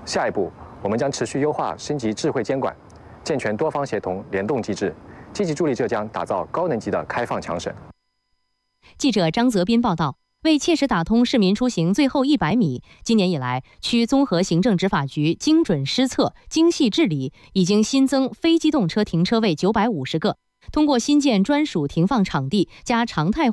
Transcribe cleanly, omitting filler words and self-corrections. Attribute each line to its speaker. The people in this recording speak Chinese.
Speaker 1: 下一步，我们将持续优化升级智慧监管，健全多方协同联动机制，积极助力浙江打造高能级的开放强省。
Speaker 2: 记者张泽斌报道。为切实打通市民出行最后100米，今年以来，区综合行政执法局精准施策、精细治理，已经新增非机动车停车位950个。通过新建专属停放场地加常态